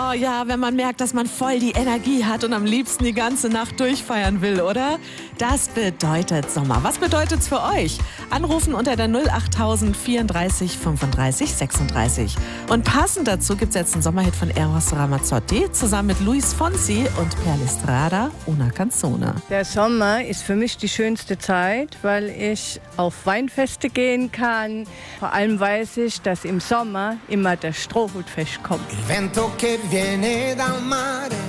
Oh ja, wenn man merkt, dass man voll die Energie hat und am liebsten die ganze Nacht durchfeiern will, oder? Das bedeutet Sommer. Was bedeutet's für euch? Anrufen unter der 08000 34 35 36. Und passend dazu gibt's jetzt einen Sommerhit von Eros Ramazzotti zusammen mit Luis Fonsi und Per Lestrada, Una Canzone. Der Sommer ist für mich die schönste Zeit, weil ich auf Weinfeste gehen kann. Vor allem weiß ich, dass im Sommer immer der Strohhutfest kommt. Il vento che viene dal mare